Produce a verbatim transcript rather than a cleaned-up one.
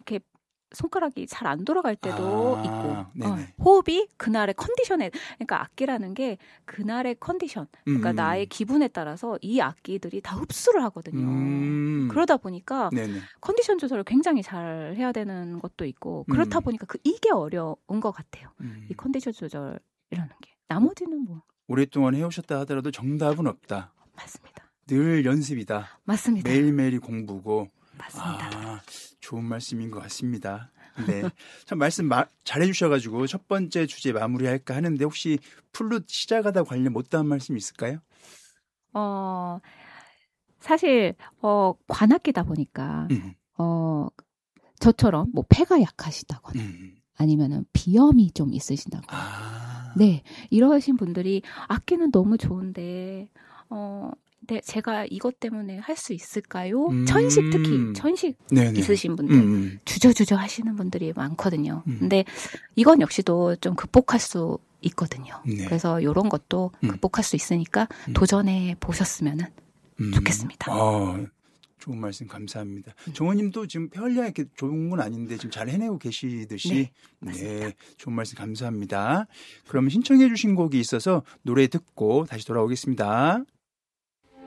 이렇게 손가락이 잘 안 돌아갈 때도 아, 있고 어, 호흡이 그날의 컨디션에 그러니까 악기라는 게 그날의 컨디션 그러니까 음. 나의 기분에 따라서 이 악기들이 다 흡수를 하거든요. 음. 그러다 보니까 네네. 컨디션 조절을 굉장히 잘 해야 되는 것도 있고 그렇다 음. 보니까 그 이게 어려운 것 같아요. 음. 이 컨디션 조절이라는 게 나머지는 뭐 오랫동안 해오셨다 하더라도 정답은 없다. 맞습니다. 늘 연습이다. 맞습니다. 매일매일이 공부고. 맞습니다. 아, 좋은 말씀인 것 같습니다. 네, 참 말씀 마, 잘해주셔가지고 첫 번째 주제 마무리할까 하는데 혹시 플룻 시작하다 관련 못다한 말씀 있을까요? 어 사실 어 관악기다 보니까 음. 어 저처럼 뭐 폐가 약하시다거나 음. 아니면은 비염이 좀 있으시다거나 아. 네 이러신 분들이 악기는 너무 좋은데 어 네, 제가 이것 때문에 할 수 있을까요? 음. 천식 특히 천식 네네. 있으신 분들 음. 주저주저 하시는 분들이 많거든요. 음. 근데 이건 역시도 좀 극복할 수 있거든요. 네. 그래서 이런 것도 음. 극복할 수 있으니까 음. 도전해 보셨으면은 음. 좋겠습니다. 아, 좋은 말씀 감사합니다. 음. 정원님도 지금 폐활량 이렇게 좋은 건 아닌데 지금 잘 해내고 계시듯이 네, 네, 좋은 말씀 감사합니다. 그러면 신청해 주신 곡이 있어서 노래 듣고 다시 돌아오겠습니다.